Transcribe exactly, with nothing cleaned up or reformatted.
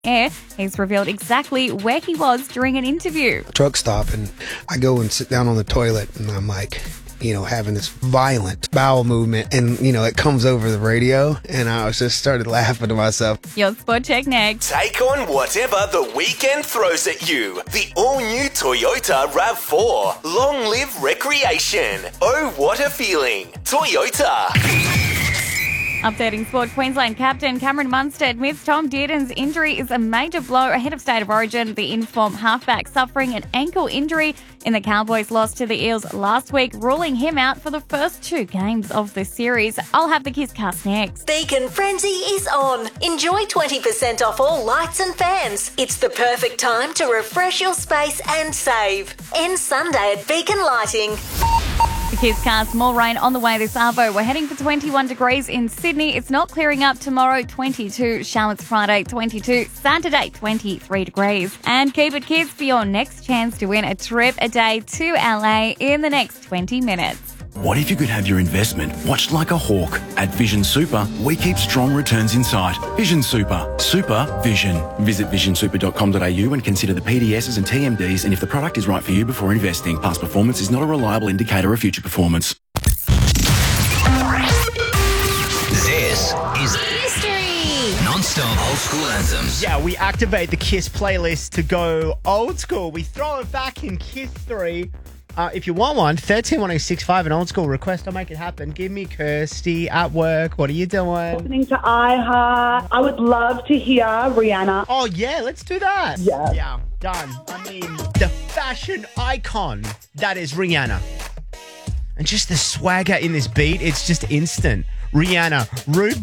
air, he's revealed exactly where he was during an interview. Truck stop, and I go and sit down on the toilet, and I'm like, you know, having this violent bowel movement, and, you know, it comes over the radio, and I was just started laughing to myself. Your Sport Check next. Take on whatever the weekend throws at you. The all-new Toyota RAV four. Long live recreation. Oh, what a feeling. Toyota. Updating Sport, Queensland captain Cameron Munster admits Tom Dearden's injury is a major blow ahead of State of Origin. The in-form halfback suffering an ankle injury in the Cowboys' loss to the Eels last week, ruling him out for the first two games of the series. I'll have the Kiss Cast next. Beacon Frenzy is on. Enjoy twenty percent off all lights and fans. It's the perfect time to refresh your space and save. End Sunday at Beacon Lighting. The Kiss Cast, more rain on the way this arvo. We're heading for twenty-one degrees in Sydney. It's not clearing up tomorrow, twenty-two. Showers Friday, twenty-two. Saturday, twenty-three degrees. And keep it, kids, for your next chance to win a trip a day to L A in the next twenty minutes. What if you could have your investment watched like a hawk? At Vision Super, we keep strong returns in sight. Vision Super. Super Vision. Visit vision super dot com dot a u and consider the P D Ss and T M Ds and if the product is right for you before investing. Past performance is not a reliable indicator of future performance. This is History. Non-stop old school anthems. Yeah, we activate the Kiss playlist to go old school. We throw it back in Kiss three. Uh, if you want one, thirteen one oh six five, an old school request. I'll make it happen. Give me Kirsty at work. What are you doing? Listening to iHeart. I would love to hear Rihanna. Oh, yeah, let's do that. Yeah. Yeah, done. I mean, the fashion icon that is Rihanna. And just the swagger in this beat, it's just instant. Rihanna, Rude